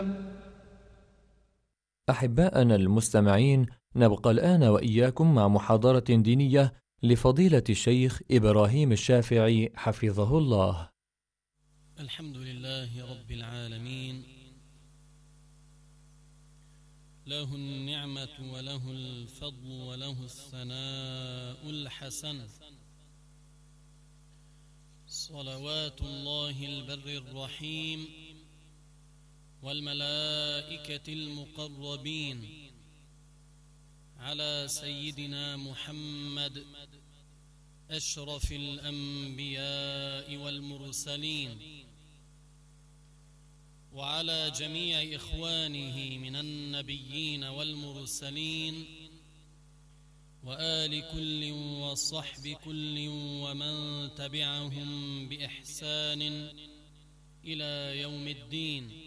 أحباءنا المستمعين، نبقى الآن وإياكم مع محاضرة دينية لفضيلة الشيخ إبراهيم الشافعي حفظه الله. الحمد لله رب العالمين، له النعمة وله الفضل وله الثناء الحسن، صلوات الله البر الرحيم والملائكة المقربين على سيدنا محمد أشرف الأنبياء والمرسلين، وعلى جميع إخوانه من النبيين والمرسلين، وآل كل وصحب كل ومن تبعهم بإحسان إلى يوم الدين.